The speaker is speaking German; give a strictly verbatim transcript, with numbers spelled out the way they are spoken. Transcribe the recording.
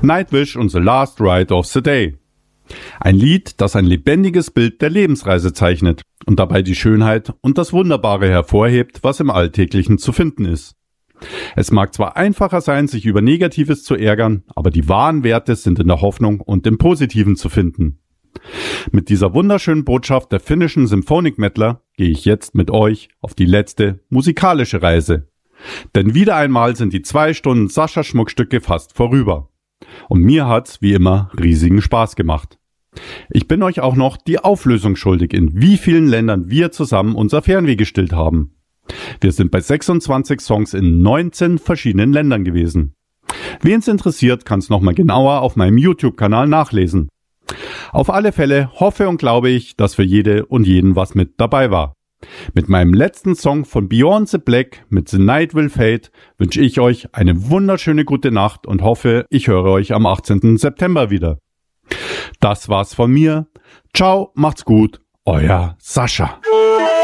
Nightwish und The Last Ride of the Day. Ein Lied, das ein lebendiges Bild der Lebensreise zeichnet und dabei die Schönheit und das Wunderbare hervorhebt, was im Alltäglichen zu finden ist. Es mag zwar einfacher sein, sich über Negatives zu ärgern, aber die wahren Werte sind in der Hoffnung und im Positiven zu finden. Mit dieser wunderschönen Botschaft der finnischen Symphonic Metaler gehe ich jetzt mit euch auf die letzte musikalische Reise. Denn wieder einmal sind die zwei Stunden Sascha-Schmuckstücke fast vorüber. Und mir hat's wie immer riesigen Spaß gemacht. Ich bin euch auch noch die Auflösung schuldig, in wie vielen Ländern wir zusammen unser Fernweh gestillt haben. Wir sind bei sechsundzwanzig Songs in neunzehn verschiedenen Ländern gewesen. Wen's interessiert, kann's nochmal genauer auf meinem YouTube-Kanal nachlesen. Auf alle Fälle hoffe und glaube ich, dass für jede und jeden was mit dabei war. Mit meinem letzten Song von Beyond the Black mit The Night Will Fade wünsche ich euch eine wunderschöne gute Nacht und hoffe, ich höre euch am achtzehnten September wieder. Das war's von mir. Ciao, macht's gut, euer Sascha.